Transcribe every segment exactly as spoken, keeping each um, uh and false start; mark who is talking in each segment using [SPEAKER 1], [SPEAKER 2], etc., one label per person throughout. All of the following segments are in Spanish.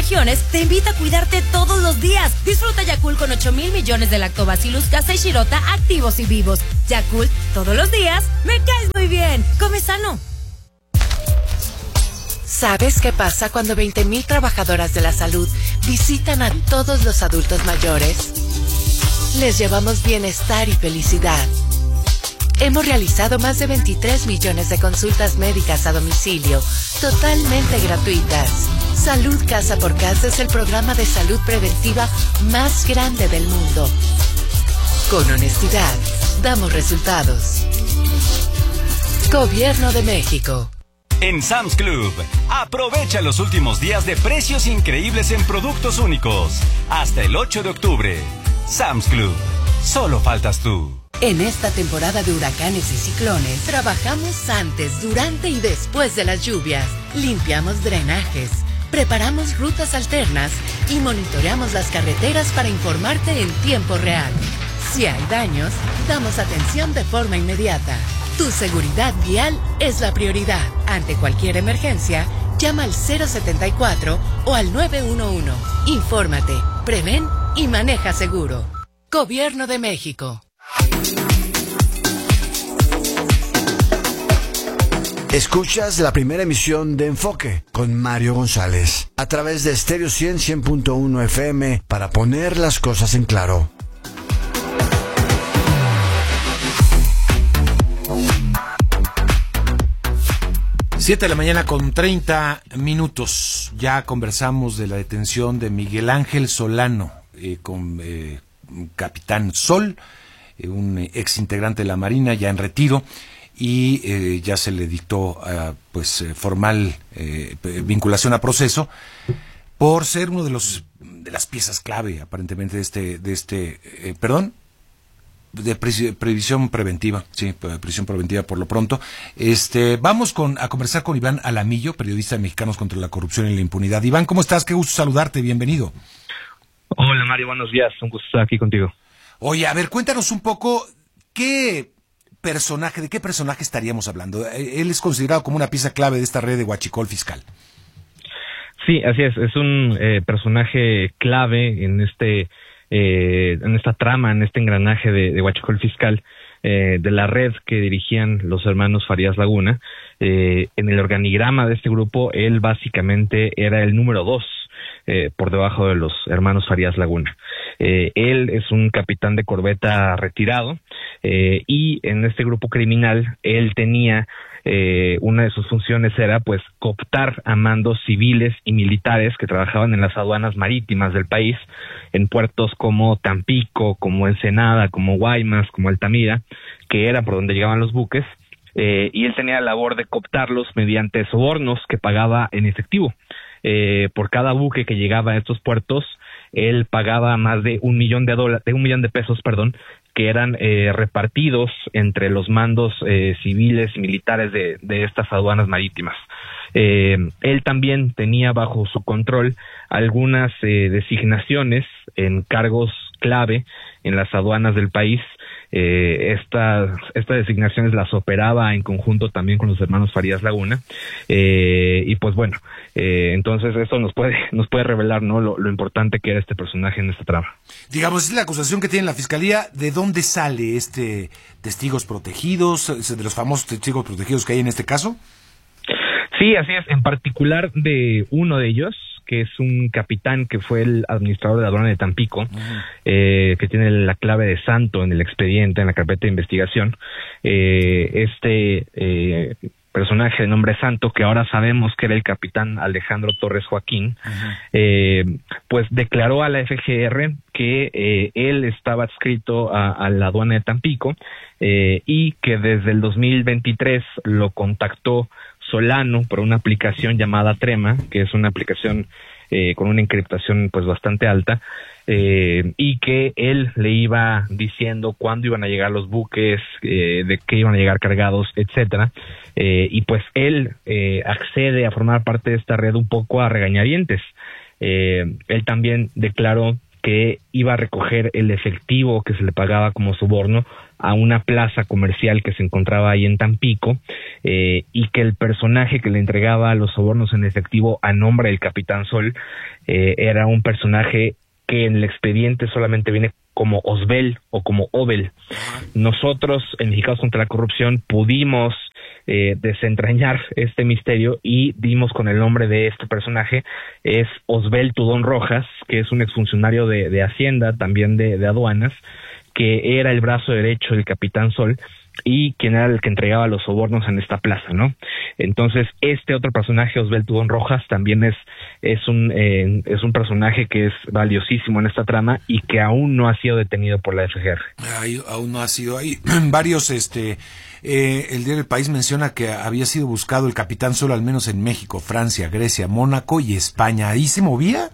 [SPEAKER 1] regiones, te invita a cuidarte todos los días. Disfruta Yakult con ocho mil millones de Lactobacillus casei shirota activos y vivos. Yakult, todos los días, me caes muy bien. Come sano.
[SPEAKER 2] ¿Sabes qué pasa cuando veinte mil trabajadoras de la salud visitan a todos los adultos mayores? Les llevamos bienestar y felicidad. Hemos realizado más de veintitrés millones de consultas médicas a domicilio, totalmente gratuitas. Salud Casa por Casa es el programa de salud preventiva más grande del mundo. Con honestidad, damos resultados. Gobierno de México.
[SPEAKER 3] En Sam's Club, aprovecha los últimos días de precios increíbles en productos únicos. Hasta el ocho de octubre. Sam's Club, solo faltas tú.
[SPEAKER 2] En esta temporada de huracanes y ciclones, trabajamos antes, durante y después de las lluvias. Limpiamos drenajes, preparamos rutas alternas y monitoreamos las carreteras para informarte en tiempo real. Si hay daños, damos atención de forma inmediata. Tu seguridad vial es la prioridad. Ante cualquier emergencia, llama al cero setenta y cuatro o al nueve uno uno. Infórmate, prevén y maneja seguro. Gobierno de México.
[SPEAKER 4] Escuchas la primera emisión de Enfoque con Mario González a través de Stereo cien, cien punto uno F M para poner las cosas en claro.
[SPEAKER 5] Siete de la mañana con treinta minutos. Ya conversamos de la detención de Miguel Ángel Solano, eh, con eh, Capitán Sol, eh, un ex integrante de la Marina ya en retiro, y eh, ya se le dictó uh, pues eh, formal eh, vinculación a proceso por ser uno de los de las piezas clave aparentemente de este de este eh, perdón de pre- previsión preventiva, sí, previsión preventiva por lo pronto. Este, vamos con a conversar con Iván Alamillo, periodista de Mexicanos contra la Corrupción y la Impunidad. Iván, ¿cómo estás? Qué gusto saludarte, bienvenido.
[SPEAKER 6] Hola Mario, buenos días, un gusto estar aquí contigo.
[SPEAKER 5] Oye, a ver, cuéntanos un poco qué personaje, de qué personaje estaríamos hablando. Él es considerado como una pieza clave de esta red de huachicol fiscal.
[SPEAKER 6] Sí, así es, es un eh, personaje clave en este Eh, en esta trama, en este engranaje de, de huachicol fiscal, eh, de la red que dirigían los hermanos Farías Laguna. Eh, en el organigrama de este grupo, él básicamente era el número dos, eh, por debajo de los hermanos Farías Laguna. Eh, él es un capitán de corbeta retirado, eh, y en este grupo criminal, él tenía Eh, una de sus funciones era pues cooptar a mandos civiles y militares que trabajaban en las aduanas marítimas del país, en puertos como Tampico, como Ensenada, como Guaymas, como Altamira, que era por donde llegaban los buques, eh, y él tenía la labor de cooptarlos mediante sobornos que pagaba en efectivo. Eh, por cada buque que llegaba a estos puertos, él pagaba más de un millón de dólares, de un millón de pesos, perdón, que eran eh, repartidos entre los mandos eh, civiles y militares de, de estas aduanas marítimas. Eh, él también tenía bajo su control algunas eh, designaciones en cargos clave en las aduanas del país. Eh, estas, estas designaciones las operaba en conjunto también con los hermanos Farías Laguna, eh, y pues bueno, eh, entonces eso nos puede nos puede revelar, ¿no?, lo, lo importante que era este personaje en esta trama.
[SPEAKER 5] Digamos, es la acusación que tiene la Fiscalía. ¿De dónde sale este testigos protegidos, de los famosos testigos protegidos que hay en este caso?
[SPEAKER 6] Sí, así es, en particular de uno de ellos, que es un capitán que fue el administrador de la aduana de Tampico, uh-huh. eh, que tiene la clave de santo en el expediente, en la carpeta de investigación. Eh, este eh, personaje de nombre Santo, que ahora sabemos que era el capitán Alejandro Torres Joaquín, uh-huh. eh, pues declaró a la F G R que eh, él estaba adscrito a, a la aduana de Tampico, eh, y que desde el dos mil veintitrés lo contactó Solano por una aplicación llamada Trema, que es una aplicación eh, con una encriptación pues bastante alta, eh, y que él le iba diciendo cuándo iban a llegar los buques, eh, de qué iban a llegar cargados, etcétera, eh, y pues él eh, accede a formar parte de esta red un poco a regañadientes. Eh, él también declaró que iba a recoger el efectivo que se le pagaba como soborno a una plaza comercial que se encontraba ahí en Tampico, eh, y que el personaje que le entregaba los sobornos en efectivo a nombre del Capitán Sol eh, era un personaje que en el expediente solamente viene como Osbel o como Obel. Nosotros, en Mexicanos contra la Corrupción, pudimos eh, desentrañar este misterio y dimos con el nombre de este personaje. Es Osbel Tudón Rojas, que es un exfuncionario de, de Hacienda, también de, de aduanas, que era el brazo derecho del Capitán Sol y quien era el que entregaba los sobornos en esta plaza, ¿no? Entonces, este otro personaje, Osbel Tudón Rojas, también es es un eh, es un personaje que es valiosísimo en esta trama y que aún no ha sido detenido por la F G R.
[SPEAKER 5] Ay, aún no ha sido ahí. Varios, este, eh, el diario El País menciona que había sido buscado el Capitán Sol al menos en México, Francia, Grecia, Mónaco y España. ¿Ahí se movía?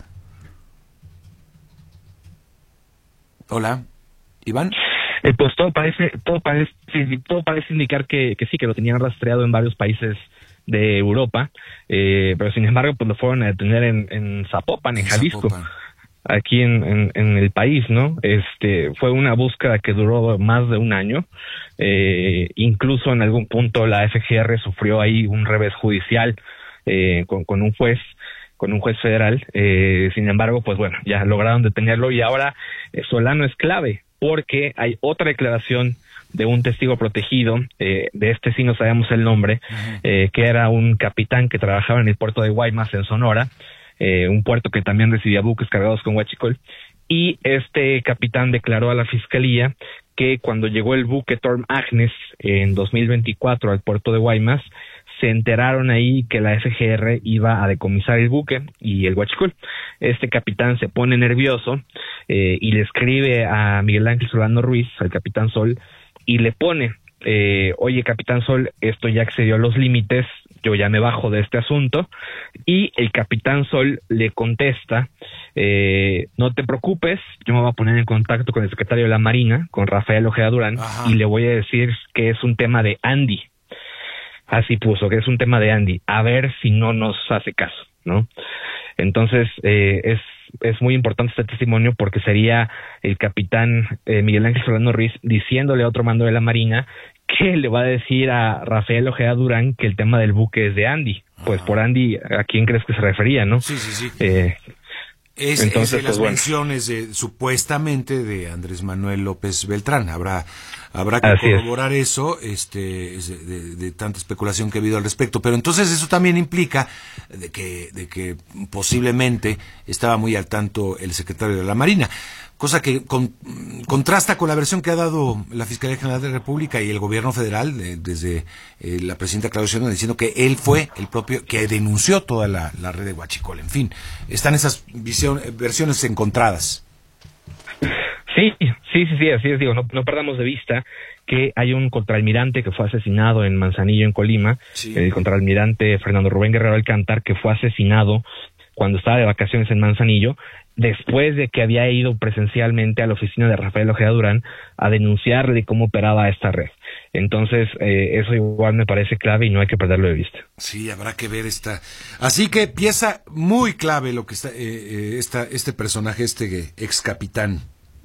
[SPEAKER 5] Hola, Iván.
[SPEAKER 6] Eh, pues todo parece, todo parece, sí, todo parece indicar que, que sí, que lo tenían rastreado en varios países de Europa, eh, pero sin embargo, pues lo fueron a detener en, en Zapopan, en, en Jalisco, Zapopan. Aquí en, en, en el país, ¿no? Este, fue una búsqueda que duró más de un año, eh, incluso en algún punto la F G R sufrió ahí un revés judicial eh, con, con un juez, con un juez federal, eh, sin embargo, pues bueno, ya lograron detenerlo y ahora eh, Solano es clave, porque hay otra declaración de un testigo protegido, eh, de este sí no sabemos el nombre, eh, que era un capitán que trabajaba en el puerto de Guaymas, en Sonora, eh, un puerto que también recibía buques cargados con huachicol, y este capitán declaró a la fiscalía que cuando llegó el buque Torm Agnes en dos mil veinticuatro al puerto de Guaymas, se enteraron ahí que la F G R iba a decomisar el buque y el huachicol. Este capitán se pone nervioso eh, y le escribe a Miguel Ángel Solano Ruiz, al Capitán Sol, y le pone, eh, oye, Capitán Sol, esto ya excedió los límites, yo ya me bajo de este asunto, y el Capitán Sol le contesta, eh, no te preocupes, yo me voy a poner en contacto con el secretario de la Marina, con Rafael Ojeda Durán, Ajá. y le voy a decir que es un tema de Andy. Así puso, que es un tema de Andy, a ver si no nos hace caso, ¿no? Entonces, eh, es es muy importante este testimonio porque sería el capitán eh, Miguel Ángel Solano Ruiz diciéndole a otro mando de la Marina que le va a decir a Rafael Ojeda Durán que el tema del buque es de Andy. Pues por Andy, ¿a quién crees que se refería, no?
[SPEAKER 5] Sí, sí, sí.
[SPEAKER 6] Eh,
[SPEAKER 5] Es, Entonces, es de las pues, menciones bueno. de, supuestamente de Andrés Manuel López Beltrán. Habrá habrá que Así corroborar es. eso, este, es de, de tanta especulación que ha habido al respecto. Pero entonces eso también implica de que, de que posiblemente estaba muy al tanto el secretario de la Marina, cosa que con, contrasta con la versión que ha dado la Fiscalía General de la República y el Gobierno Federal, de, desde eh, la presidenta Claudia Sheinbaum, diciendo que él fue el propio que denunció toda la, la red de huachicol. En fin, están esas visión, versiones encontradas.
[SPEAKER 6] Sí, sí, sí, sí, así es, digo, no, no perdamos de vista que hay un contraalmirante que fue asesinado en Manzanillo, en Colima, sí. el contraalmirante Fernando Rubén Guerrero Alcántar, que fue asesinado cuando estaba de vacaciones en Manzanillo, después de que había ido presencialmente a la oficina de Rafael Ojeda Durán a denunciarle cómo operaba esta red. Entonces, eh, eso igual me parece clave y no hay que perderlo de vista.
[SPEAKER 5] Sí, habrá que ver esta. Así que pieza muy clave lo que está eh, eh, esta, este personaje, este ex capitán.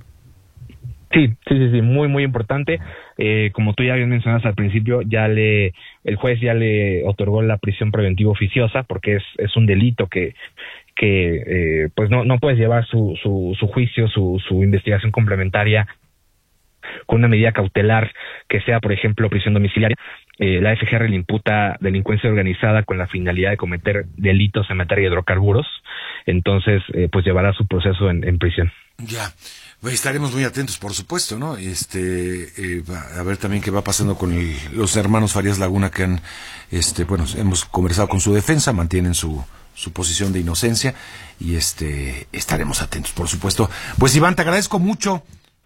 [SPEAKER 6] Sí, sí, sí, sí, muy, muy importante. Eh, como tú ya habías mencionado al principio, ya le, el juez ya le otorgó la prisión preventiva oficiosa porque es, es un delito que, que, eh, pues no, no puedes llevar su, su, su juicio, su, su investigación complementaria con una medida cautelar que sea, por ejemplo, prisión domiciliaria. Eh, la F G R le imputa delincuencia organizada con la finalidad de cometer delitos en materia de hidrocarburos. Entonces, eh, pues llevará su proceso en, en prisión.
[SPEAKER 5] Ya. Pues estaremos muy atentos, por supuesto, ¿no? Este, eh, a ver también qué va pasando con el, los hermanos Farías Laguna que han, este, bueno, hemos conversado con su defensa, mantienen su, su posición de inocencia y este, estaremos atentos, por supuesto. Pues Iván, te agradezco mucho.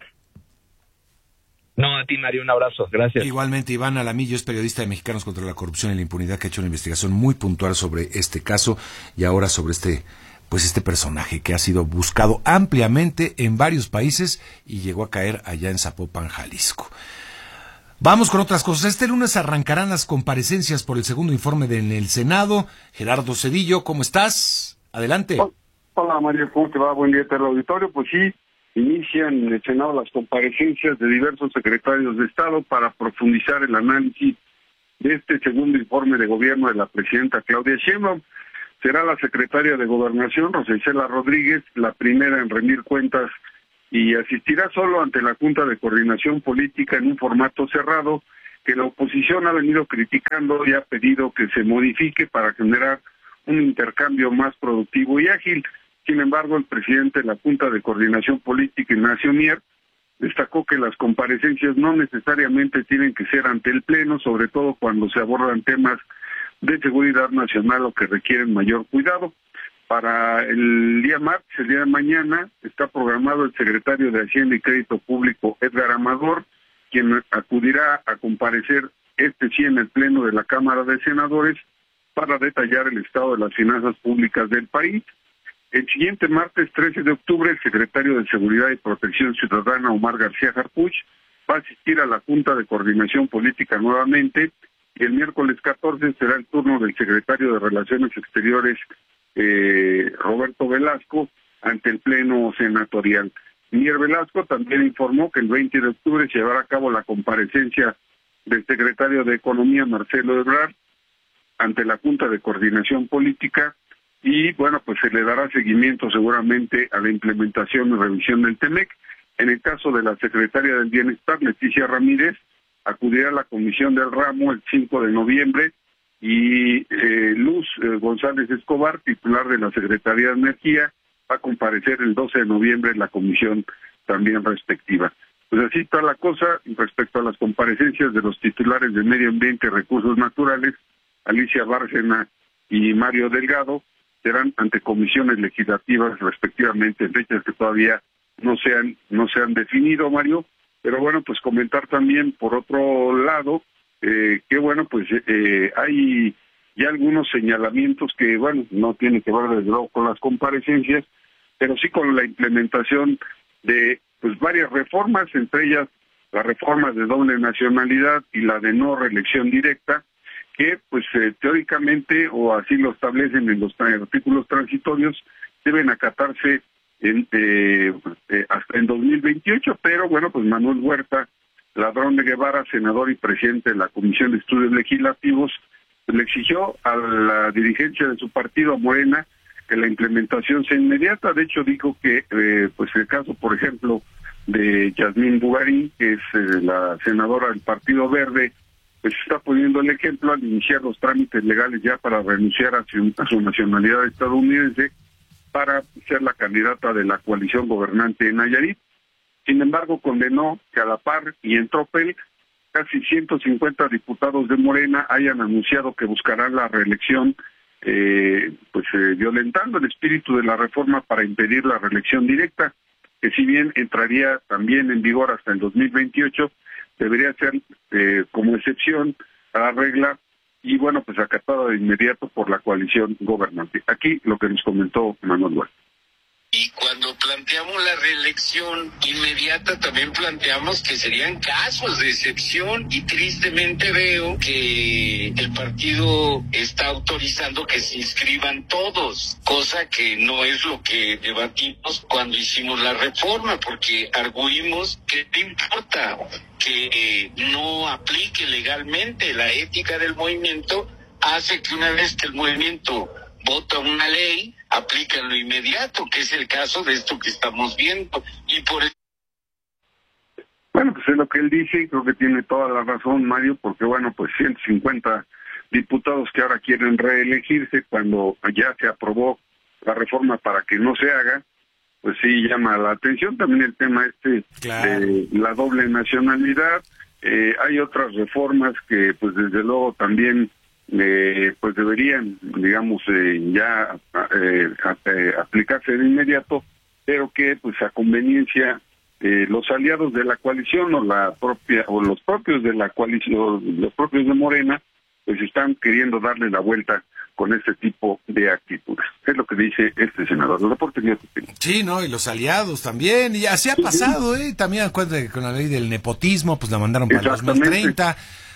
[SPEAKER 6] No, a ti, Mario, un abrazo, gracias.
[SPEAKER 5] Igualmente, Iván Alamillo es periodista de Mexicanos contra la Corrupción y la Impunidad que ha hecho una investigación muy puntual sobre este caso y ahora sobre este pues este personaje que ha sido buscado ampliamente en varios países y llegó a caer allá en Zapopan, Jalisco. Vamos con otras cosas. Este lunes arrancarán las comparecencias por el segundo informe del Senado. Gerardo Zedillo, ¿cómo estás? Adelante.
[SPEAKER 7] Hola Mario, ¿cómo te va? Buen día, al auditorio. Pues sí, inician en el Senado las comparecencias de diversos secretarios de Estado para profundizar el análisis de este segundo informe de gobierno de la presidenta Claudia Sheinbaum. Será la secretaria de Gobernación, Rosa Isela Rodríguez, la primera en rendir cuentas y asistirá solo ante la Junta de Coordinación Política en un formato cerrado que la oposición ha venido criticando y ha pedido que se modifique para generar un intercambio más productivo y ágil. Sin embargo, el presidente de la Junta de Coordinación Política, Ignacio Mier, destacó que las comparecencias no necesariamente tienen que ser ante el Pleno, sobre todo cuando se abordan temas de seguridad nacional o que requieren mayor cuidado. Para el día martes, el día de mañana, está programado el secretario de Hacienda y Crédito Público, Edgar Amador, quien acudirá a comparecer este sí en el Pleno de la Cámara de Senadores para detallar el estado de las finanzas públicas del país. El siguiente martes, trece de octubre, el secretario de Seguridad y Protección Ciudadana, Omar García Harfuch, va a asistir a la Junta de Coordinación Política nuevamente, y el miércoles catorce será el turno del secretario de Relaciones Exteriores, eh, Roberto Velasco, ante el Pleno Senatorial. Mier Velasco también informó que el veinte de octubre se llevará a cabo la comparecencia del secretario de Economía, Marcelo Ebrard, ante la Junta de Coordinación Política, y bueno, pues se le dará seguimiento seguramente a la implementación y revisión del TEMEC. En el caso de la secretaria del Bienestar, Leticia Ramírez, acudirá a la comisión del ramo el cinco de noviembre, y eh, Luz eh, González Escobar, titular de la Secretaría de Energía, va a comparecer el doce de noviembre en la comisión también respectiva. Pues así está la cosa respecto a las comparecencias de los titulares de Medio Ambiente y Recursos Naturales, Alicia Bárcena y Mario Delgado, serán ante comisiones legislativas respectivamente en fechas que todavía no se han, no se han definido, Mario. Pero bueno, pues comentar también por otro lado eh, que bueno, pues eh, hay ya algunos señalamientos que bueno, no tienen que ver desde luego con las comparecencias, pero sí con la implementación de pues varias reformas, entre ellas la reforma de doble nacionalidad y la de no reelección directa, que pues eh, teóricamente, o así lo establecen en los artículos transitorios, deben acatarse en, eh, eh, hasta en dos mil veintiocho, pero bueno, pues Manuel Huerta Ladrón de Guevara, senador y presidente de la Comisión de Estudios Legislativos, pues, le exigió a la dirigencia de su partido, Morena, que la implementación sea inmediata. De hecho, dijo que eh, pues el caso, por ejemplo, de Yasmín Bugarín, que es eh, la senadora del Partido Verde, pues está poniendo el ejemplo al iniciar los trámites legales ya para renunciar a su, a su nacionalidad estadounidense para ser la candidata de la coalición gobernante en Nayarit. Sin embargo, condenó que a la par y en tropel, casi ciento cincuenta diputados de Morena hayan anunciado que buscarán la reelección, eh, pues eh, violentando el espíritu de la reforma para impedir la reelección directa, que si bien entraría también en vigor hasta el dos mil veintiocho, debería ser eh, como excepción a la regla y bueno, pues acatada de inmediato por la coalición gobernante. Aquí lo que nos comentó Manuel Huerta.
[SPEAKER 8] Y cuando planteamos la reelección inmediata también planteamos que serían casos de excepción, y tristemente veo que el partido está autorizando que se inscriban todos, cosa que no es lo que debatimos cuando hicimos la reforma, porque arguimos que no importa que no aplique legalmente la ética del movimiento, hace que una vez que el movimiento vota una ley, aplica en lo inmediato, que es el caso de esto que estamos viendo. Y por eso...
[SPEAKER 7] Bueno, pues es lo que él dice, y creo que tiene toda la razón, Mario, porque bueno, pues ciento cincuenta diputados que ahora quieren reelegirse cuando ya se aprobó la reforma para que no se haga, pues sí llama la atención. También el tema este claro. de la doble nacionalidad. Eh, hay otras reformas que pues desde luego también Eh, pues deberían, digamos, eh, ya eh, eh, aplicarse de inmediato, pero que pues a conveniencia eh, los aliados de la coalición o la propia o los propios de la coalición, los propios de Morena, pues están queriendo darle la vuelta con este tipo de actitudes. Es lo que dice este senador. El reporte que yo tengo.
[SPEAKER 5] Sí, no, y los aliados también, y así ha pasado, eh, también acuérdate con la ley del nepotismo, pues la mandaron para el dos mil treinta.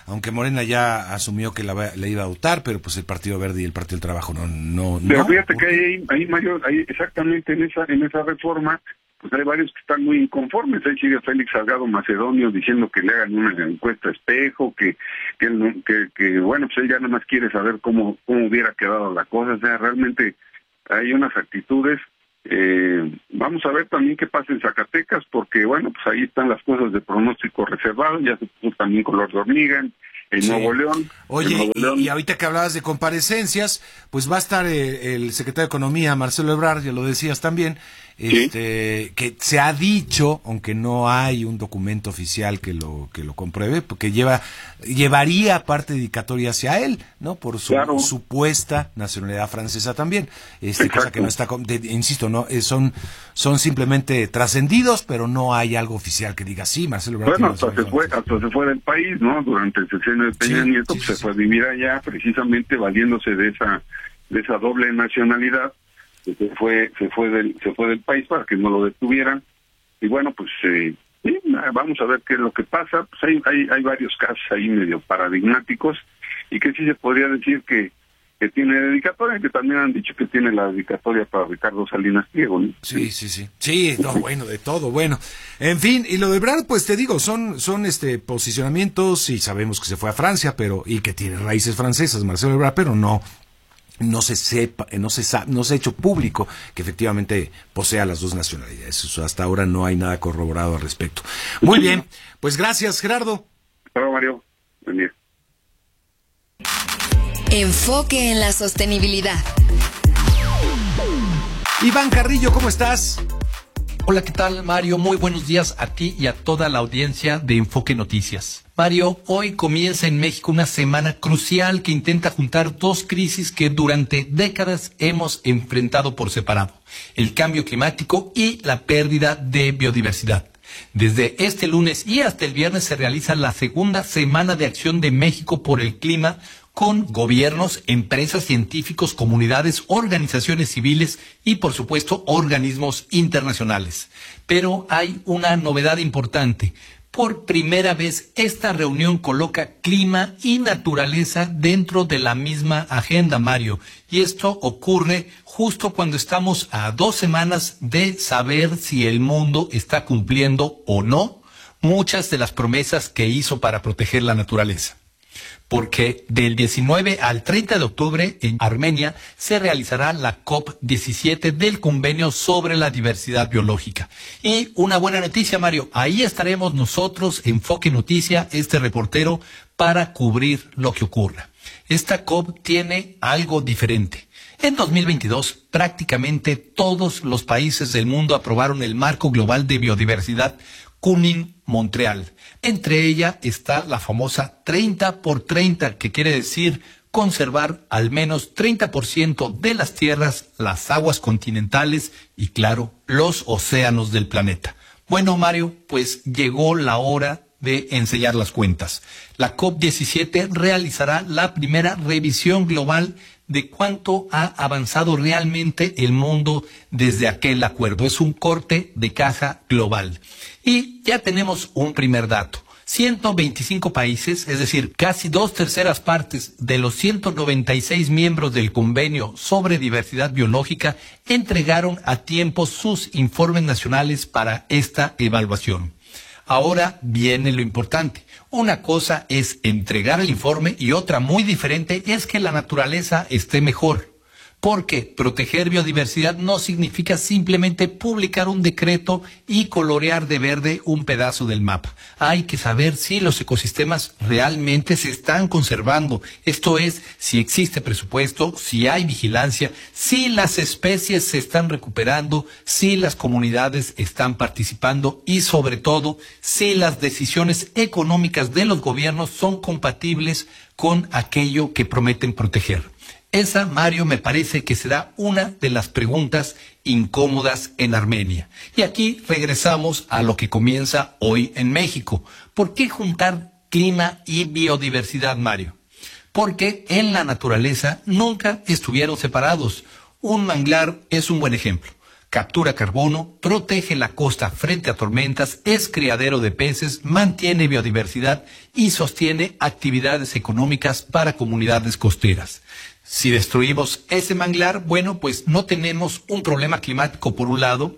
[SPEAKER 5] aunque Morena ya asumió que la, la iba a votar, pero pues el Partido Verde y el Partido del Trabajo no, no,
[SPEAKER 7] Pero
[SPEAKER 5] no.
[SPEAKER 7] fíjate que ahí, ahí Mario, ahí exactamente en esa, en esa reforma, pues hay varios que están muy inconformes. Ahí sigue Félix Salgado Macedonio diciendo que le hagan una encuesta espejo, que que, que, que bueno, pues él ya nada más quiere saber cómo, cómo hubiera quedado la cosa. O sea, realmente hay unas actitudes. Eh, vamos a ver también qué pasa en Zacatecas, porque bueno, pues ahí están las cosas de pronóstico reservado, ya se puso también color de hormiga en, en sí. Nuevo León.
[SPEAKER 5] Oye,
[SPEAKER 7] Nuevo
[SPEAKER 5] y,
[SPEAKER 7] León.
[SPEAKER 5] y ahorita que hablabas de comparecencias, pues va a estar eh, el secretario de Economía, Marcelo Ebrard, ya lo decías también, este, ¿sí? Que se ha dicho, aunque no hay un documento oficial que lo que lo compruebe, porque lleva llevaría parte dedicatoria hacia él, ¿no? Por su claro. supuesta nacionalidad francesa también, este, cosa que no está, de, insisto, no eh, son son simplemente trascendidos, pero no hay algo oficial que diga sí, Marcelo Ebrard.
[SPEAKER 7] Bueno, hasta se fue, hasta se fue del país, ¿no? Durante el sexenio de Peña sí, Nieto, sí, sí, se sí. fue a vivir allá, precisamente valiéndose de esa de esa doble nacionalidad. Se fue, se fue del, se fue del país para que no lo detuvieran. Y bueno, pues eh, sí, vamos a ver qué es lo que pasa. Pues hay, hay, hay varios casos ahí medio paradigmáticos y que sí se podría decir que, que tiene dedicatoria, que también han dicho que tiene la dedicatoria para Ricardo Salinas Pliego, ¿no?
[SPEAKER 5] Sí, sí, sí. Sí, no, bueno, de todo, bueno. En fin, y lo de Ebrard, pues te digo, son, son este posicionamientos, y sabemos que se fue a Francia, pero, y que tiene raíces francesas, Marcelo Ebrard, pero no. no se sepa, no se sabe, no se ha hecho público que efectivamente posea las dos nacionalidades. Eso, hasta ahora no hay nada corroborado al respecto. Muy bien, pues gracias, Gerardo.
[SPEAKER 7] Hola, Mario. Buen día.
[SPEAKER 9] Enfoque en la sostenibilidad.
[SPEAKER 5] Iván Carrillo, ¿cómo estás?
[SPEAKER 10] Hola, ¿qué tal, Mario? Muy buenos días a ti y a toda la audiencia de Enfoque Noticias. Mario, hoy comienza en México una semana crucial que intenta juntar dos crisis que durante décadas hemos enfrentado por separado: el cambio climático y la pérdida de biodiversidad. Desde este lunes y hasta el viernes se realiza la segunda Semana de Acción de México por el Clima, con gobiernos, empresas, científicos, comunidades, organizaciones civiles y, por supuesto, organismos internacionales. Pero hay una novedad importante. Por primera vez, esta reunión coloca clima y naturaleza dentro de la misma agenda, Mario. Y esto ocurre justo cuando estamos a dos semanas de saber si el mundo está cumpliendo o no muchas de las promesas que hizo para proteger la naturaleza. Porque del diecinueve al treinta de octubre en Armenia se realizará la COP diecisiete del Convenio sobre la Diversidad Biológica. Y una buena noticia, Mario, ahí estaremos nosotros, Enfoque Noticia, este reportero, para cubrir lo que ocurra. Esta COP tiene algo diferente. En dos mil veintidós, prácticamente todos los países del mundo aprobaron el Marco Global de Biodiversidad Kunming-Montreal. Entre ella está la famosa treinta por treinta, que quiere decir conservar al menos treinta por ciento de las tierras, las aguas continentales y, claro, los océanos del planeta. Bueno, Mario, pues llegó la hora de ensellar las cuentas. La COP diecisiete realizará la primera revisión global de cuánto ha avanzado realmente el mundo desde aquel acuerdo. Es un corte de caja global. Y ya tenemos un primer dato. ciento veinticinco países, es decir, casi dos terceras partes de los ciento noventa y seis miembros del Convenio sobre Diversidad Biológica, entregaron a tiempo sus informes nacionales para esta evaluación. Ahora viene lo importante. Una cosa es entregar el informe y otra muy diferente es que la naturaleza esté mejor. Porque proteger biodiversidad no significa simplemente publicar un decreto y colorear de verde un pedazo del mapa. Hay que saber si los ecosistemas realmente se están conservando. Esto es, si existe presupuesto, si hay vigilancia, si las especies se están recuperando, si las comunidades están participando y, sobre todo, si las decisiones económicas de los gobiernos son compatibles con aquello que prometen proteger. Esa, Mario, me parece que será una de las preguntas incómodas en Armenia. Y aquí regresamos a lo que comienza hoy en México. ¿Por qué juntar clima y biodiversidad, Mario? Porque en la naturaleza nunca estuvieron separados. Un manglar es un buen ejemplo. captura carbono, protege la costa frente a tormentas, es criadero de peces, mantiene biodiversidad y sostiene actividades económicas para comunidades costeras. Si destruimos ese manglar, bueno, pues no tenemos un problema climático por un lado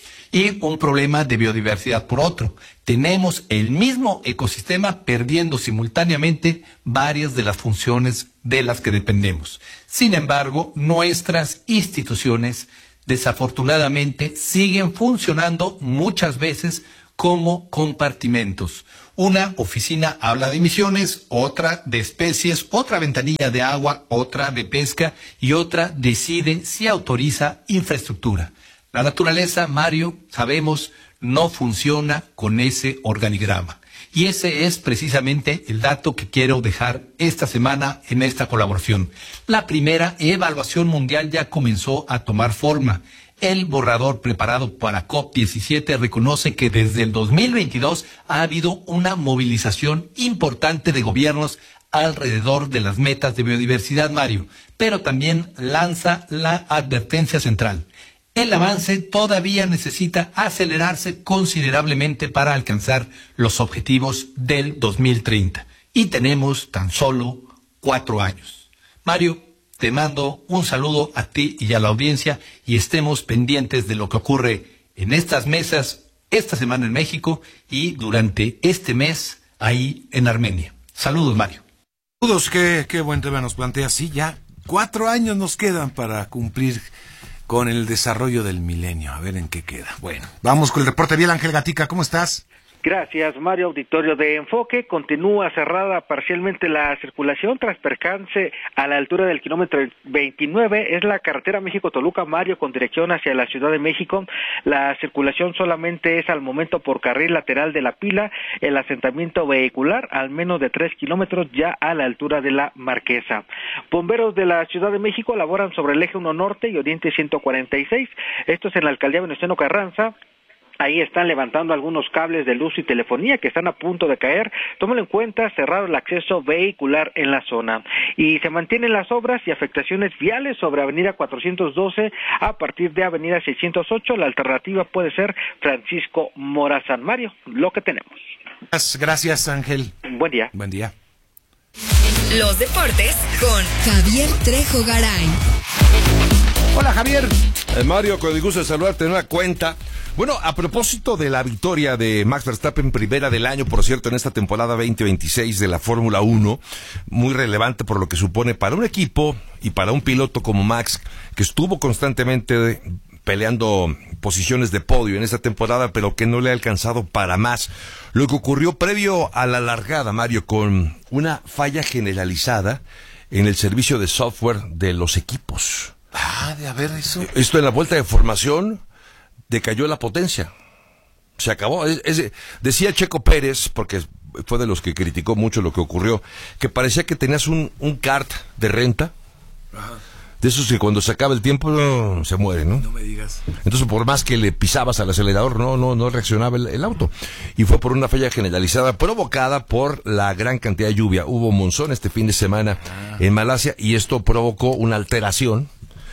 [SPEAKER 10] y un problema de biodiversidad por otro. Tenemos el mismo ecosistema perdiendo simultáneamente varias de las funciones de las que dependemos. Sin embargo, nuestras instituciones desafortunadamente siguen funcionando muchas veces como compartimentos. Una oficina habla de emisiones, otra de especies, otra ventanilla de agua, otra de pesca y otra decide si autoriza infraestructura. La naturaleza, Mario, sabemos, no funciona con ese organigrama. Y ese es precisamente el dato que quiero dejar esta semana en esta colaboración. La primera evaluación mundial ya comenzó a tomar forma. El borrador preparado para COP diecisiete reconoce que desde el dos mil veintidós ha habido una movilización importante de gobiernos alrededor de las metas de biodiversidad, Mario, pero también lanza la advertencia central. El avance todavía necesita acelerarse considerablemente para alcanzar los objetivos del dos mil treinta. Y tenemos tan solo cuatro años. Mario, te mando un saludo a ti y a la audiencia y estemos pendientes de lo que ocurre en estas mesas esta semana en México y durante este mes ahí en Armenia. Saludos, Mario.
[SPEAKER 5] Saludos, qué, qué buen tema nos plantea. Sí, ya cuatro años nos quedan para cumplir con el desarrollo del milenio. A ver en qué queda. Bueno, vamos con el reporte vial. Ángel Gatica, ¿cómo estás?
[SPEAKER 11] Gracias, Mario. Auditorio de Enfoque. Continúa cerrada parcialmente la circulación tras percance a la altura del kilómetro veintinueve. Es la carretera México-Toluca, Mario, con dirección hacia la Ciudad de México. La circulación solamente es al momento por carril lateral de la Pila. El asentamiento vehicular, al menos de tres kilómetros, ya a la altura de la Marquesa. Bomberos de la Ciudad de México laboran sobre el eje uno Norte y Oriente ciento cuarenta y seis. Esto es en la alcaldía Venustiano Carranza. Ahí están levantando algunos cables de luz y telefonía que están a punto de caer. Tómalo en cuenta, cerrado el acceso vehicular en la zona. Y se mantienen las obras y afectaciones viales sobre Avenida cuatrocientos doce a partir de Avenida seiscientos ocho. La alternativa puede ser Francisco Morazán. Mario, lo que tenemos.
[SPEAKER 5] Gracias, Ángel.
[SPEAKER 11] Buen día.
[SPEAKER 5] Buen día.
[SPEAKER 9] Los deportes con Javier Trejo Garay.
[SPEAKER 5] Hola, Javier.
[SPEAKER 12] Eh, Mario, con el gusto de saludarte en una cuenta. Bueno, a propósito de la victoria de Max Verstappen, primera del año, por cierto, en esta temporada veinte veintiséis de la Fórmula uno, muy relevante por lo que supone para un equipo y para un piloto como Max, que estuvo constantemente peleando posiciones de podio en esta temporada, pero que no le ha alcanzado para más. Lo que ocurrió previo a la largada, Mario, con una falla generalizada en el servicio de software de los equipos.
[SPEAKER 5] Ah, de haber eso.
[SPEAKER 12] Esto en la vuelta de formación decayó la potencia. Se acabó. Es, es, decía Checo Pérez, porque fue de los que criticó mucho lo que ocurrió, que parecía que tenías un, un kart de renta. Ajá. De esos que cuando se acaba el tiempo no, se muere, ¿no?
[SPEAKER 5] No me digas.
[SPEAKER 12] Entonces, por más que le pisabas al acelerador, no, no, no reaccionaba el, el auto. Y fue por una falla generalizada provocada por la gran cantidad de lluvia. Hubo monzón este fin de semana ah. en Malasia y esto provocó una alteración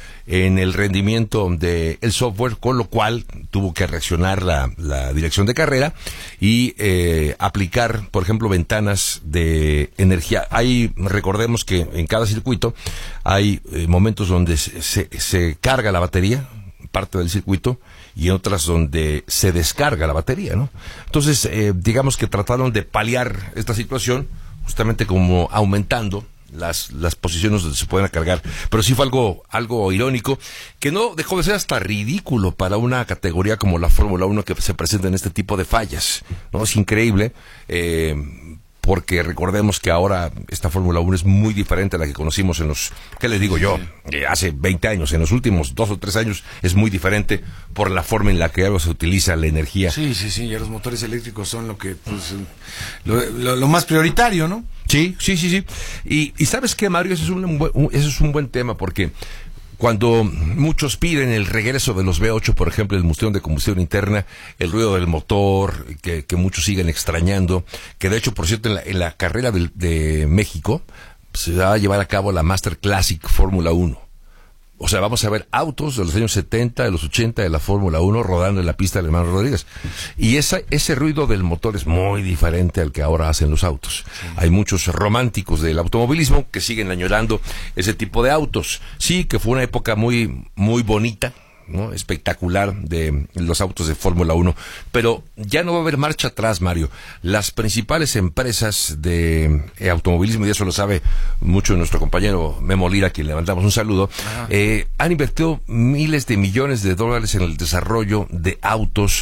[SPEAKER 12] en el rendimiento del software, con lo cual tuvo que reaccionar la, la dirección de carrera y eh, aplicar, por ejemplo, ventanas de energía. Hay, recordemos que en cada circuito hay eh, momentos donde se, se, se carga la batería, parte del circuito, y otras donde se descarga la batería, ¿no? Entonces, eh, digamos que trataron de paliar esta situación, justamente como aumentando las las posiciones donde se pueden cargar, pero sí fue algo algo irónico, que no dejó de ser hasta ridículo para una categoría como la Fórmula uno, que se presenta en este tipo de fallas, ¿no? Es increíble, eh, porque recordemos que ahora esta Fórmula uno es muy diferente a la que conocimos en los, ¿qué les digo yo? Eh, hace veinte años, en los últimos dos o tres años es muy diferente por la forma en la que ahora se utiliza la energía.
[SPEAKER 5] Sí, sí, sí, ya los motores eléctricos son lo que, pues, lo, lo, lo más prioritario, ¿no?
[SPEAKER 12] Sí, sí, sí, sí. Y, y ¿sabes qué, Mario? Ese es un, un, ese es un buen tema, porque cuando muchos piden el regreso de los V ocho, por ejemplo, el motor de combustión interna, el ruido del motor, que, que muchos siguen extrañando, que de hecho, por cierto, en la, en la carrera de, de México se va a llevar a cabo la Master Classic Fórmula uno. O sea, vamos a ver autos de los años setenta, de los ochenta de la Fórmula uno rodando en la pista del hermano Rodríguez. Y esa, ese ruido del motor es muy diferente al que ahora hacen los autos. Sí. Hay muchos románticos del automovilismo que siguen añorando ese tipo de autos. Sí, que fue una época muy, muy bonita, ¿no? Espectacular de los autos de Fórmula uno, pero ya no va a haber marcha atrás, Mario. Las principales empresas de eh, automovilismo, y eso lo sabe mucho nuestro compañero Memo Lira, a quien le mandamos un saludo, eh, han invertido miles de millones de dólares en el desarrollo de autos,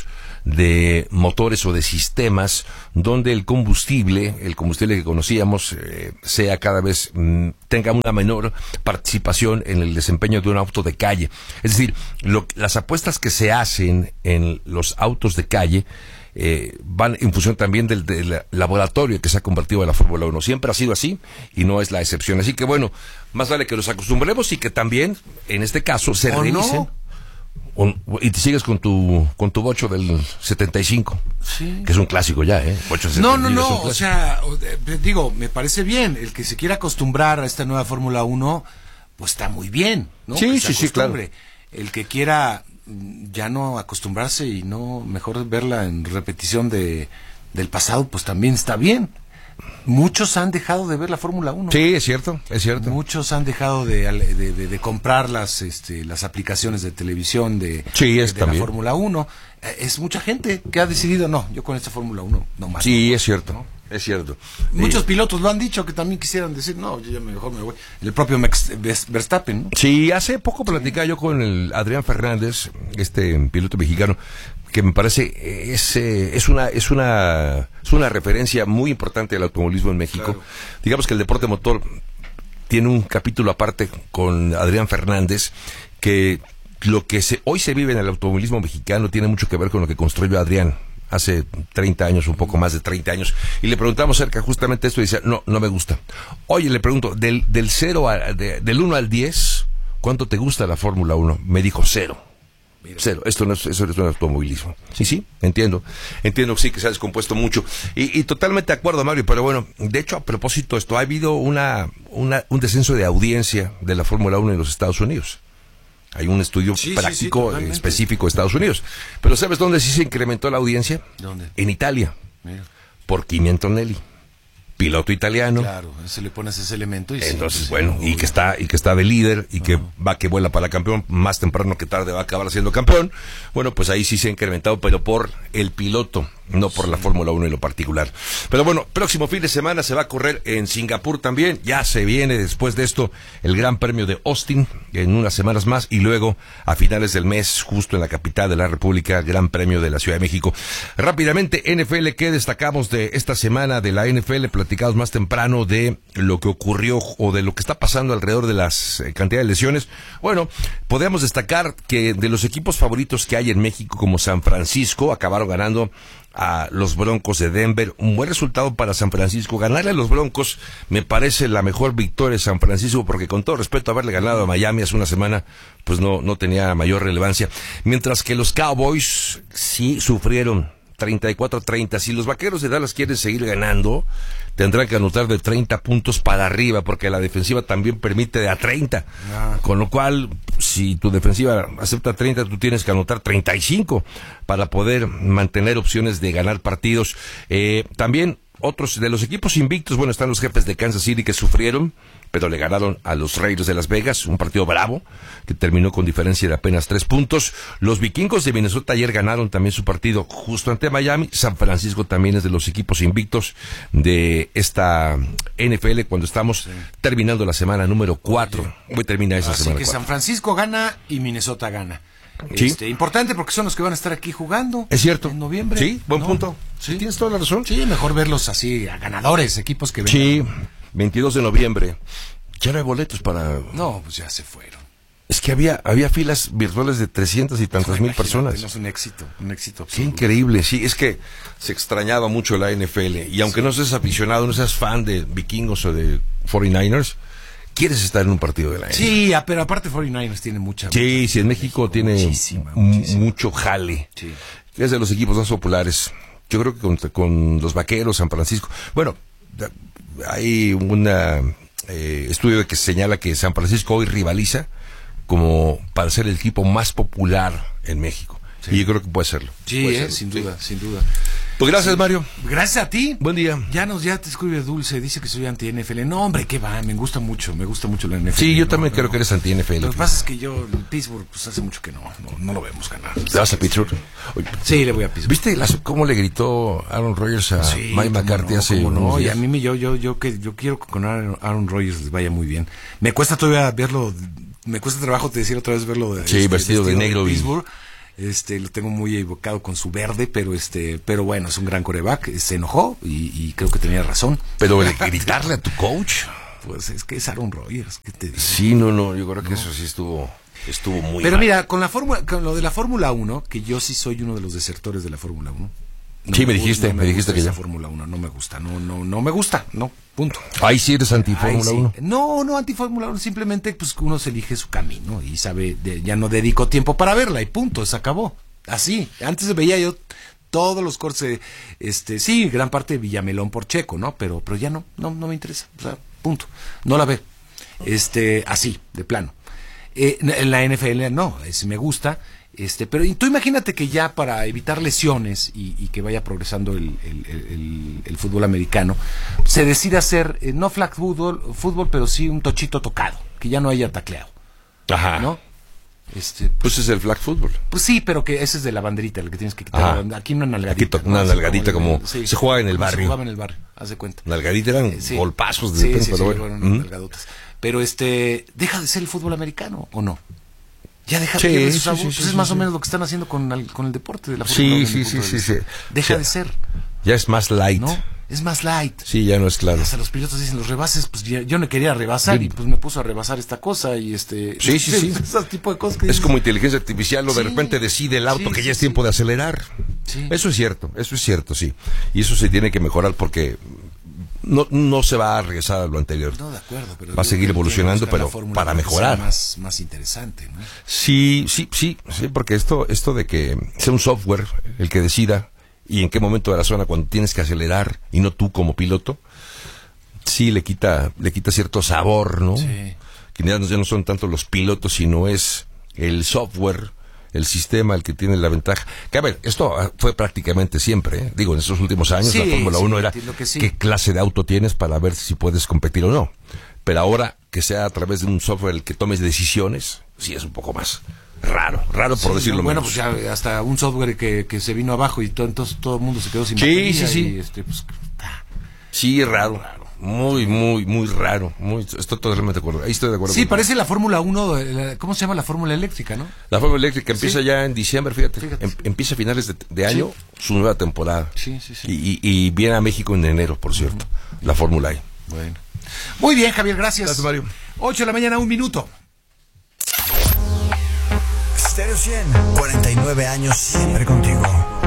[SPEAKER 12] de motores o de sistemas donde el combustible, el combustible que conocíamos, eh, sea cada vez, mm, tenga una menor participación en el desempeño de un auto de calle. Es decir, lo, las apuestas que se hacen en los autos de calle eh, van en función también del, del laboratorio que se ha convertido en la Fórmula uno. Siempre ha sido así y no es la excepción. Así que bueno, más vale que nos acostumbremos y que también, en este caso, se revisen. No? Un, y te sigues con tu con tu bocho del setenta y cinco, sí, que es un clásico ya, ¿eh? Bocho
[SPEAKER 5] no, no, no, o sea, digo, me parece bien, el que se quiera acostumbrar a esta nueva Fórmula uno, pues está muy bien, ¿no?
[SPEAKER 12] Sí, sí, sí, claro.
[SPEAKER 5] El que quiera ya no acostumbrarse y no, mejor verla en repetición de del pasado, pues también está bien. Muchos han dejado de ver la Fórmula uno.
[SPEAKER 12] Sí, es cierto, es cierto.
[SPEAKER 5] Muchos han dejado de, de, de, de comprar las, este, las aplicaciones de televisión de,
[SPEAKER 12] sí,
[SPEAKER 5] de, de la Fórmula uno. Es mucha gente que ha decidido, no, yo con esta Fórmula uno no más.
[SPEAKER 12] Sí,
[SPEAKER 5] no,
[SPEAKER 12] es cierto,
[SPEAKER 5] ¿no?
[SPEAKER 12] Es cierto.
[SPEAKER 5] Muchos
[SPEAKER 12] sí.
[SPEAKER 5] pilotos lo han dicho, que también quisieran decir, no, yo ya mejor me voy. El propio Max Verstappen, ¿no?
[SPEAKER 12] Sí, hace poco platicaba sí. yo con el Adrián Fernández, este piloto mexicano, que me parece es es una es una es una referencia muy importante del automovilismo en México. Claro. Digamos que el deporte motor tiene un capítulo aparte con Adrián Fernández, que lo que se, hoy se vive en el automovilismo mexicano tiene mucho que ver con lo que construyó Adrián hace treinta años, un poco más de treinta años, y le preguntamos acerca justamente esto y decía, no, no me gusta. Oye, le pregunto, del del cero a, de, del uno al diez, ¿cuánto te gusta la Fórmula uno? Me dijo cero. Mira. Cero, esto no es, eso no es un automovilismo. Sí, sí, entiendo, entiendo que sí, que se ha descompuesto mucho, y, y totalmente de acuerdo, Mario, pero bueno, de hecho, a propósito de esto, ha habido una, una un descenso de audiencia de la Fórmula uno en los Estados Unidos. Hay un estudio sí, práctico sí, sí, específico de Estados Unidos. Pero ¿sabes dónde sí se incrementó la audiencia?
[SPEAKER 5] ¿Dónde?
[SPEAKER 12] En Italia. Mira. Por Kimi Antonelli, piloto italiano.
[SPEAKER 5] Claro, se le pones ese elemento y
[SPEAKER 12] entonces
[SPEAKER 5] sí,
[SPEAKER 12] bueno,
[SPEAKER 5] sí,
[SPEAKER 12] y que está y que está de líder y uh-huh. que va que vuela para campeón, más temprano que tarde va a acabar siendo campeón. Bueno, pues ahí sí se ha incrementado, pero por el piloto, no por sí. la Fórmula uno en lo particular. Pero bueno, próximo fin de semana se va a correr en Singapur también. Ya se viene después de esto el Gran Premio de Austin en unas semanas más, y luego a finales del mes, justo en la capital de la República, Gran Premio de la Ciudad de México. Rápidamente, N F L, ¿qué destacamos de esta semana de la N F L? Platicados más temprano de lo que ocurrió o de lo que está pasando alrededor de las eh, cantidades de lesiones. Bueno, podemos destacar que de los equipos favoritos que hay en México, como San Francisco, acabaron ganando a los Broncos de Denver. Un buen resultado para San Francisco. Ganarle a los Broncos me parece la mejor victoria de San Francisco, porque con todo respeto, haberle ganado a Miami hace una semana, pues no, no tenía mayor relevancia. Mientras que los Cowboys sí sufrieron treinta y cuatro a treinta. Si los Vaqueros de Dallas quieren seguir ganando, tendrán que anotar de treinta puntos para arriba, porque la defensiva también permite de a treinta. Ah. Con lo cual, si tu defensiva acepta treinta, tú tienes que anotar treinta y cinco para poder mantener opciones de ganar partidos. Eh, también otros de los equipos invictos, bueno, están los Jefes de Kansas City, que sufrieron, pero le ganaron a los Raiders de Las Vegas, un partido bravo, que terminó con diferencia de apenas tres puntos. Los Vikingos de Minnesota ayer ganaron también su partido justo ante Miami. San Francisco también es de los equipos invictos de esta N F L cuando estamos sí. terminando la semana número cuatro. Hoy termina esa
[SPEAKER 5] Así
[SPEAKER 12] semana
[SPEAKER 5] que
[SPEAKER 12] cuatro.
[SPEAKER 5] San Francisco gana y Minnesota gana.
[SPEAKER 12] ¿Sí?
[SPEAKER 5] Este, importante, porque son los que van a estar aquí jugando.
[SPEAKER 12] Es cierto.
[SPEAKER 5] En noviembre.
[SPEAKER 12] Sí, buen
[SPEAKER 5] ¿no?
[SPEAKER 12] punto.
[SPEAKER 5] Sí.
[SPEAKER 12] Tienes toda la razón.
[SPEAKER 5] Sí, mejor verlos así, a ganadores, equipos que vengan.
[SPEAKER 12] Sí, veintidós de noviembre. Ya no hay boletos para...
[SPEAKER 5] No, pues ya se fueron.
[SPEAKER 12] Es que había había filas virtuales de trescientas y tantas mil personas.
[SPEAKER 5] Es un éxito, un éxito.
[SPEAKER 12] Qué increíble, sí, es que se extrañaba mucho la N F L. Y aunque sí. no seas aficionado, no seas fan de Vikingos o de cuarenta y nueve ers, quieres estar en un partido de la N F L.
[SPEAKER 5] Sí, pero aparte cuarenta y nueve ers tiene mucha...
[SPEAKER 12] Sí, mucha, sí, en México, México tiene muchísima, muchísima. mucho jale. Sí. Es de los equipos más populares. Yo creo que con, con los Vaqueros, San Francisco... Bueno, hay una... Eh, estudio que señala que San Francisco hoy rivaliza como para ser el equipo más popular en México. Sí. Y yo creo que puede serlo.
[SPEAKER 5] Sí,
[SPEAKER 12] puede
[SPEAKER 5] eh,
[SPEAKER 12] serlo.
[SPEAKER 5] sin duda,
[SPEAKER 12] sí.
[SPEAKER 5] sin duda.
[SPEAKER 12] Pues gracias,
[SPEAKER 5] sí.
[SPEAKER 12] Mario.
[SPEAKER 5] Gracias a ti.
[SPEAKER 12] Buen día.
[SPEAKER 5] Ya nos, ya te escribe Dulce, dice que soy anti-N F L. No, hombre, qué va, me gusta mucho, me gusta mucho la N F L.
[SPEAKER 12] Sí, yo
[SPEAKER 5] no,
[SPEAKER 12] también
[SPEAKER 5] no,
[SPEAKER 12] creo que eres anti-N F L.
[SPEAKER 5] Lo que pasa es que yo, Pittsburgh, pues hace mucho que no, no, no lo vemos ganar.
[SPEAKER 12] ¿Te vas a Pittsburgh? Oye,
[SPEAKER 5] sí, le voy a Pittsburgh.
[SPEAKER 12] ¿Viste las, cómo le gritó Aaron Rodgers a sí, Mike McCarthy
[SPEAKER 5] no,
[SPEAKER 12] hace
[SPEAKER 5] no,
[SPEAKER 12] unos
[SPEAKER 5] y
[SPEAKER 12] días?
[SPEAKER 5] a mí, yo, yo, yo, que, yo quiero que con Aaron, Aaron Rodgers les vaya muy bien. Me cuesta todavía verlo, me cuesta trabajo te decir otra vez verlo de,
[SPEAKER 12] sí,
[SPEAKER 5] este,
[SPEAKER 12] vestido, vestido de negro
[SPEAKER 5] de Pittsburgh. Este, lo tengo muy evocado con su verde, pero este, pero bueno, es un gran quarterback, se enojó y, y creo que tenía razón.
[SPEAKER 12] Pero el gritarle a tu coach,
[SPEAKER 5] pues es que es Aaron Rodgers, ¿qué te digo?
[SPEAKER 12] Sí, no, no, yo creo que no. Eso sí estuvo, estuvo muy
[SPEAKER 5] Pero
[SPEAKER 12] mal.
[SPEAKER 5] mira, con la fórmula, con lo de la Fórmula uno, que yo sí soy uno de los desertores de la Fórmula uno. No
[SPEAKER 12] sí, me,
[SPEAKER 5] me
[SPEAKER 12] dijiste,
[SPEAKER 5] no me,
[SPEAKER 12] me dijiste que ya.
[SPEAKER 5] La Fórmula uno no me gusta, no, no, no me gusta, no, punto.
[SPEAKER 12] Ahí sí eres anti-Fórmula
[SPEAKER 5] sí.
[SPEAKER 12] uno.
[SPEAKER 5] No, no anti-Fórmula uno, simplemente pues uno se elige su camino y sabe, de, ya no dedico tiempo para verla y punto, se acabó. Así, antes veía yo todos los cortes, este, sí, gran parte de Villamelón por Checo, ¿no? Pero, pero ya no, no, no me interesa, o sea, punto, no la veo, este, así, de plano. Eh, en la N F L no, es, me gusta, este, pero tú imagínate que ya para evitar lesiones y, y que vaya progresando el, el, el, el fútbol americano, se decide hacer, eh, no flag fútbol, fútbol, pero sí un tochito tocado, que ya no haya tacleado.
[SPEAKER 12] Ajá.
[SPEAKER 5] ¿No? Este,
[SPEAKER 12] pues, pues es el flag football.
[SPEAKER 5] Pues sí, pero que ese es de la banderita, el que tienes que quitar. Ajá. Aquí una nalgadita.
[SPEAKER 12] Aquí una ¿no? nalgadita como, como sí, se juega en el barrio. Se
[SPEAKER 5] jugaba en el barrio, haz de cuenta.
[SPEAKER 12] Nalgadita eran eh, sí. golpazos de
[SPEAKER 5] sí,
[SPEAKER 12] repente,
[SPEAKER 5] sí,
[SPEAKER 12] pero
[SPEAKER 5] sí,
[SPEAKER 12] bueno.
[SPEAKER 5] bueno, nalgadotas. Pero este, deja de ser el fútbol americano, ¿o no? Ya deja
[SPEAKER 12] sí,
[SPEAKER 5] de
[SPEAKER 12] sí,
[SPEAKER 5] ser,
[SPEAKER 12] sí,
[SPEAKER 5] pues
[SPEAKER 12] sí,
[SPEAKER 5] es
[SPEAKER 12] sí,
[SPEAKER 5] más
[SPEAKER 12] sí.
[SPEAKER 5] o menos lo que están haciendo con el, con el deporte de la Fórmula
[SPEAKER 12] Sí,
[SPEAKER 5] uno,
[SPEAKER 12] sí, sí, sí, sí.
[SPEAKER 5] Deja
[SPEAKER 12] ya,
[SPEAKER 5] de ser.
[SPEAKER 12] Ya es más light.
[SPEAKER 5] ¿No? Es más light.
[SPEAKER 12] Sí, ya no es claro.
[SPEAKER 5] Hasta los pilotos dicen los rebases, pues ya, yo no quería rebasar sí. y pues me puso a rebasar esta cosa y este...
[SPEAKER 12] Sí, sí, sí.
[SPEAKER 5] Ese tipo de cosas que
[SPEAKER 12] es
[SPEAKER 5] dices,
[SPEAKER 12] como inteligencia artificial o sí, de repente decide el auto
[SPEAKER 5] sí,
[SPEAKER 12] que
[SPEAKER 5] sí,
[SPEAKER 12] ya es
[SPEAKER 5] sí.
[SPEAKER 12] tiempo de acelerar.
[SPEAKER 5] Sí.
[SPEAKER 12] Eso es cierto, eso es cierto, sí. Y eso se tiene que mejorar porque no, no se va a regresar a lo anterior.
[SPEAKER 5] No, de acuerdo. Pero
[SPEAKER 12] va a seguir evolucionando, pero para mejorar.
[SPEAKER 5] Más, más interesante, ¿no?
[SPEAKER 12] Sí, sí, sí, sí, porque esto, esto de que sea un software el que decida y en qué momento de la zona cuando tienes que acelerar y no tú como piloto, sí le quita, le quita cierto sabor, ¿no?
[SPEAKER 5] Sí.
[SPEAKER 12] Que ya no, ya no son tanto los pilotos, sino es el software, el sistema el que tiene la ventaja. Que a ver, esto fue prácticamente siempre, ¿eh? Digo, en estos últimos años
[SPEAKER 5] sí,
[SPEAKER 12] la Fórmula
[SPEAKER 5] sí,
[SPEAKER 12] uno era
[SPEAKER 5] sí.
[SPEAKER 12] qué clase de auto tienes para ver si puedes competir o no. Pero ahora que sea a través de un software el que tomes decisiones, sí es un poco más raro, raro por
[SPEAKER 5] sí,
[SPEAKER 12] decirlo
[SPEAKER 5] no, bueno,
[SPEAKER 12] menos.
[SPEAKER 5] Bueno, pues ya hasta un software que, que se vino abajo y todo, entonces todo el mundo se quedó sin
[SPEAKER 12] sí,
[SPEAKER 5] batería
[SPEAKER 12] sí, sí.
[SPEAKER 5] y este, pues, ah,
[SPEAKER 12] sí, raro, raro. Muy, muy, muy raro. Muy, estoy totalmente de acuerdo. Ahí estoy de acuerdo.
[SPEAKER 5] Sí, parece la Fórmula uno, la, ¿cómo se llama? La Fórmula eléctrica, ¿no?
[SPEAKER 12] La Fórmula eléctrica empieza
[SPEAKER 5] sí.
[SPEAKER 12] ya en diciembre, fíjate.
[SPEAKER 5] fíjate.
[SPEAKER 12] Em, empieza a finales de, de año sí. su nueva temporada.
[SPEAKER 5] Sí, sí, sí.
[SPEAKER 12] Y, y, y viene a México en enero, por cierto, uh-huh. la Fórmula E.
[SPEAKER 5] Bueno. Muy bien, Javier, gracias.
[SPEAKER 12] Gracias, Mario.
[SPEAKER 5] ocho de la mañana, un minuto.
[SPEAKER 4] Stereo cien, cuarenta y nueve años siempre contigo.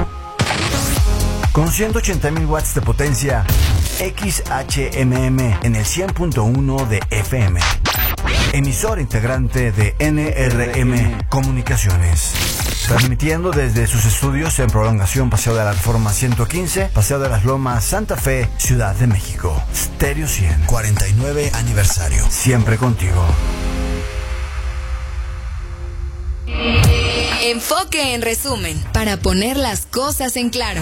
[SPEAKER 4] Con ciento ochenta mil watts de potencia, X H M M en el cien punto uno de F M. Emisor integrante de N R M Comunicaciones. Transmitiendo desde sus estudios en Prolongación Paseo de la Reforma ciento quince, Paseo de las Lomas, Santa Fe, Ciudad de México. Stereo cien, cuarenta y nueve aniversario. Siempre contigo.
[SPEAKER 9] Enfoque en resumen, para poner las cosas en claro.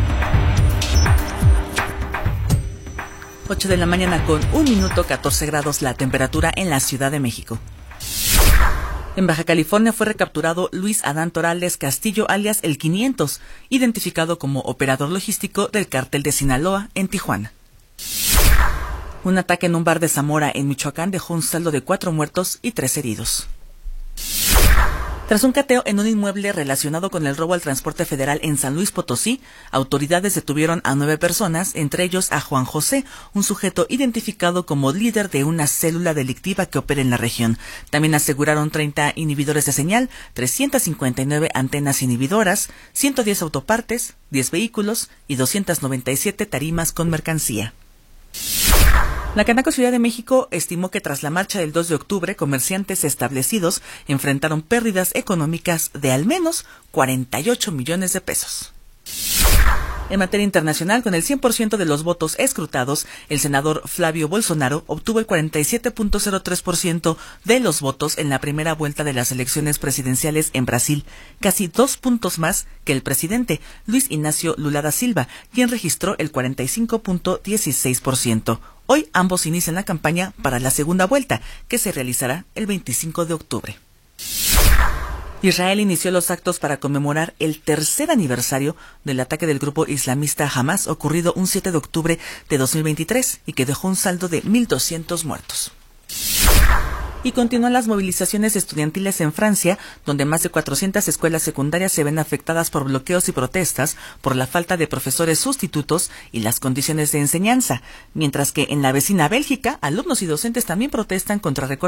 [SPEAKER 13] ocho de la mañana con un minuto, catorce grados la temperatura en la Ciudad de México. En Baja California fue recapturado Luis Adán Torales Castillo, alias El quinientos, identificado como operador logístico del cártel de Sinaloa en Tijuana. Un ataque en un bar de Zamora, en Michoacán, dejó un saldo de cuatro muertos y tres heridos. Tras un cateo en un inmueble relacionado con el robo al transporte federal en San Luis Potosí, autoridades detuvieron a nueve personas, entre ellos a Juan José, un sujeto identificado como líder de una célula delictiva que opera en la región. También aseguraron treinta inhibidores de señal, trescientas cincuenta y nueve antenas inhibidoras, ciento diez autopartes, diez vehículos y doscientas noventa y siete tarimas con mercancía. La Canaco Ciudad de México estimó que tras la marcha del dos de octubre, comerciantes establecidos enfrentaron pérdidas económicas de al menos cuarenta y ocho millones de pesos. En materia internacional, con el cien por ciento de los votos escrutados, el senador Flavio Bolsonaro obtuvo el cuarenta y siete punto cero tres por ciento de los votos en la primera vuelta de las elecciones presidenciales en Brasil, casi dos puntos más que el presidente Luis Ignacio Lula da Silva, quien registró el cuarenta y cinco punto dieciséis por ciento. Hoy ambos inician la campaña para la segunda vuelta, que se realizará el veinticinco de octubre. Israel inició los actos para conmemorar el tercer aniversario del ataque del grupo islamista Hamas ocurrido un siete de octubre de dos mil veintitrés y que dejó un saldo de mil doscientos muertos. Y continúan las movilizaciones estudiantiles en Francia, donde más de cuatrocientas escuelas secundarias se ven afectadas por bloqueos y protestas por la falta de profesores sustitutos y las condiciones de enseñanza, mientras que en la vecina Bélgica, alumnos y docentes también protestan contra recortes